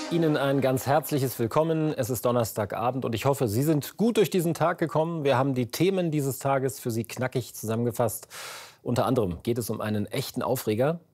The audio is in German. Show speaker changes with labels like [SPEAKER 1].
[SPEAKER 1] Ihnen ein ganz herzliches Willkommen. Es ist Donnerstagabend und ich hoffe, Sie sind gut durch diesen Tag gekommen. Wir haben die Themen dieses Tages für Sie knackig zusammengefasst. Unter anderem geht es um einen echten Aufreger.